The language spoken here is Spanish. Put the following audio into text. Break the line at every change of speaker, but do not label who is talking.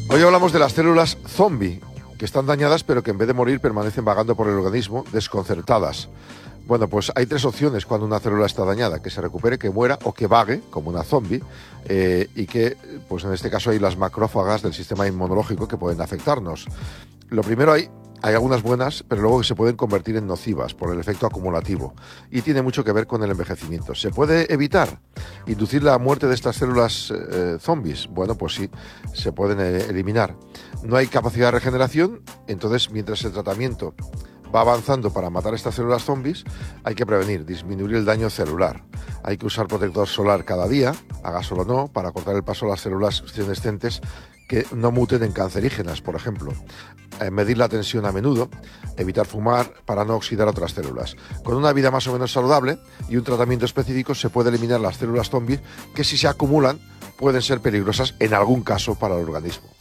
Hoy hablamos de las células zombie, que están dañadas pero que en vez de morir permanecen vagando por el organismo desconcertadas. Bueno, pues hay tres opciones cuando una célula está dañada: que se recupere, que muera o que vague, como una zombie, y que, pues en este caso hay las macrófagas del sistema inmunológico que pueden afectarnos. Lo primero, hay algunas buenas, pero luego que se pueden convertir en nocivas por el efecto acumulativo, y tiene mucho que ver con el envejecimiento. ¿Se puede evitar inducir la muerte de estas células zombies? Bueno, pues sí, se pueden eliminar. No hay capacidad de regeneración, entonces mientras el tratamiento va avanzando para matar estas células zombies, hay que prevenir, disminuir el daño celular. Hay que usar protector solar cada día, haga sol o no, para cortar el paso a las células senescentes que no muten en cancerígenas, por ejemplo. Medir la tensión a menudo, evitar fumar para no oxidar otras células. Con una vida más o menos saludable y un tratamiento específico se puede eliminar las células zombies que, si se acumulan, pueden ser peligrosas en algún caso para el organismo.